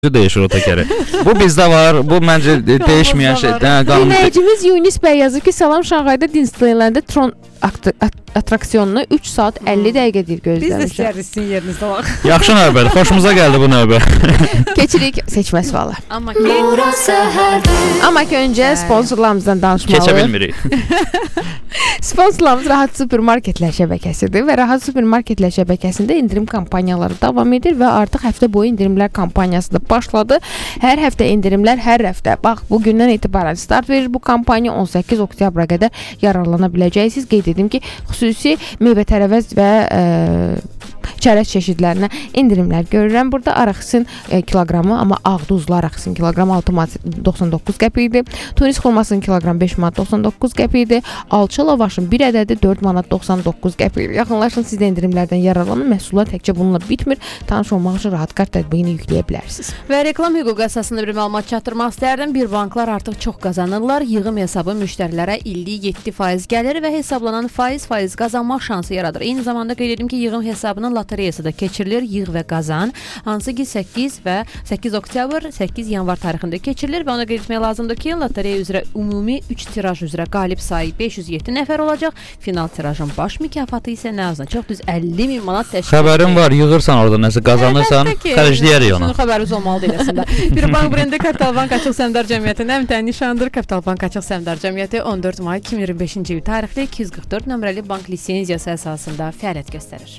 Değişir o təkəri. Bu bizdə var, bu məncə dəyişməyən şey. Dinləyicimiz Yunis bəy yazır ki, salam, Şanğayda Disneylanddə Tron atraksiyonunu 3 saat 50 dəqiqədir gözləmişəm. Biz də istəyərik sizin yerinizdə olaq. Yaxşı növbədir, xoşumuza gəldi bu növbə. Keçirik seçmə sualı. Amma ki öncə sponsorlarımızdan danışmalıyıq. Keçə bilmirik. Sponsorlarımız Rahat Supermarketlər şəbəkəsidir və Rahat Supermarketlər şəbəkəsində indirim kampanyaları davam edir və artıq həftə boyu indirimlər kampanyası da başladı. Hər həftə indirimlər, hər həftə. Bax, bu gündən etibarən start verir bu kampaniya. 18 oktyabra qədər yararlana biləcəksiniz. Qeyd edim ki, xüsusi meyvə-tərəvəz və çərəz çeşidlərinə indirimlər görürəm. Burada araqisinin kiloqramı, amma ağ duzlu araqisinin kiloqramı 6 manat 99 qəpik idi. Tunis xurmasının kiloqramı 5 manat 99 qəpik idi. Alça lavaşın bir ədədi 4 manat 99 qəpik idi. Yaxınlaşın, siz də indirimlərdən yararlanın. Məhsullar təkcə bununla bitmir. Tanış olmaq üçün Rahat Kart tətbiqini yükləyə bilərsiniz. Və reklam hüququ əsasında bir məlumat çatdırmaq istərdim. Bir banklar artıq çox qazanırlar. Yığım hesabı müştərilərə illik 7% gəlir və hesablanan faiz qazanmaq şansı yaradır. Eyni zamanda qeyd edim ki, yığım hesabının lotereyası da keçirilir. Yığ və qazan. Hansı ki 8 və 8 oktyabr, 8 yanvar tarixində keçirilir və ona qeyd etmək lazımdır ki, lotereya üzrə ümumi 3 tiraj üzrə qalib sayı 507 nəfər olacaq. Final tirajın baş mükafatı isə nə azından çox düz 50.000 manat təşkil edir. Xəbərin var, yığırsan orada nəsə qazanırsan, xərcləyərik onu. Xəbəriniz olmalıdır eləsində. Bir bank brendi Kapital Bank Açıq Səhmdar Cəmiyyətinin əmtəyi nişanıdır. Kapital Bank Açıq Səhmdar Cəmiyyəti 14 may 2025-ci il tarixli 244 nömrəli bank lisenziyası əsasında fəaliyyət göstərir.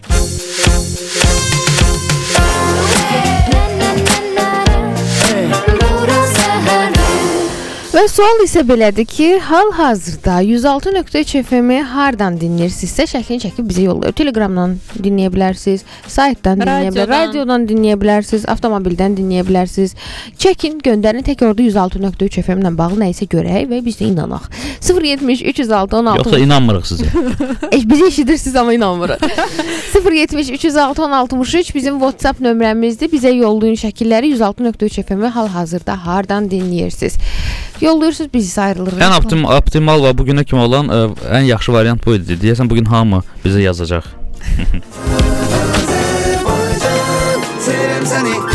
Və sual isə belədir ki, hal-hazırda 106.3 FM-i hardan dinləyirsinizsə, şəklini çəkib bizə yollayır. Telegramdan dinləyə bilərsiniz, saytdan dinləyə bilərsiniz, radiodan dinləyə bilərsiniz, avtomobildən dinləyə bilərsiniz. Çəkin, göndərin, tək orada 106.3 FM-ilə bağlı nəyisə görək və biz də inanaq. 070 306 16 Yoxsa inanmırıq sizə. Bizi eşidirsiniz, amma inanmırıq. 070 306 63 bizim WhatsApp nömrəmizdir. Bizə yollayın şəkilləri. 106.3 FM-i hal-hazırda hardan dinləyirsiniz? Yollayırsınız, biz ayrılırıq. Ən optimal və bugünə kimi olan ən yaxşı variant bu idi. Deyəsən bugün hamı bizə yazacaq.